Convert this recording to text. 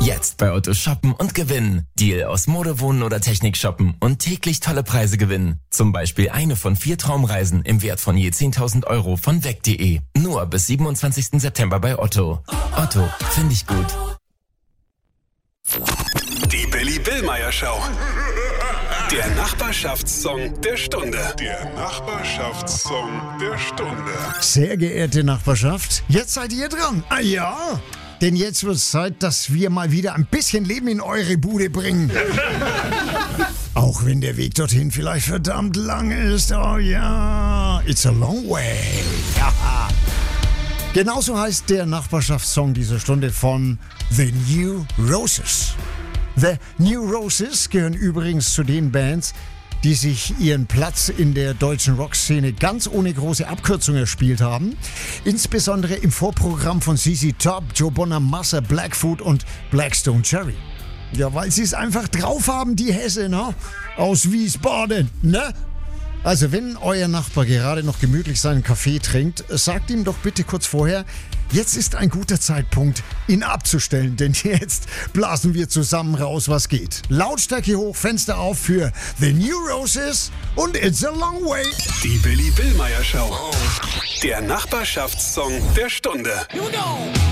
Jetzt bei Otto shoppen und gewinnen. Deal aus Mode, Wohnen oder Technik shoppen und täglich tolle Preise gewinnen. Zum Beispiel eine von 4 Traumreisen im Wert von je 10.000 Euro von weg.de. Nur bis 27. September bei Otto. Otto, finde ich gut. Die Billy Billmeyer Show. Der Nachbarschaftssong der Stunde. Der Nachbarschaftssong der Stunde. Sehr geehrte Nachbarschaft, jetzt seid ihr dran. Ah ja, denn jetzt wird es Zeit, dass wir mal wieder ein bisschen Leben in eure Bude bringen. Auch wenn der Weg dorthin vielleicht verdammt lang ist. Oh ja, it's a long way. Genauso heißt der Nachbarschaftssong dieser Stunde von The New Roses. The New Roses gehören übrigens zu den Bands, die sich ihren Platz in der deutschen Rockszene ganz ohne große Abkürzung erspielt haben. Insbesondere im Vorprogramm von ZZ Top, Joe Bonamassa, Blackfoot und Black Stone Cherry. Ja, weil sie es einfach drauf haben, die Hesse, ne? Aus Wiesbaden, ne? Also wenn euer Nachbar gerade noch gemütlich seinen Kaffee trinkt, sagt ihm doch bitte kurz vorher, jetzt ist ein guter Zeitpunkt, ihn abzustellen, denn jetzt blasen wir zusammen raus, was geht. Lautstärke hoch, Fenster auf für The New Roses und It's a Long Way. Die Billy Billmeyer Show. Der Nachbarschaftssong der Stunde.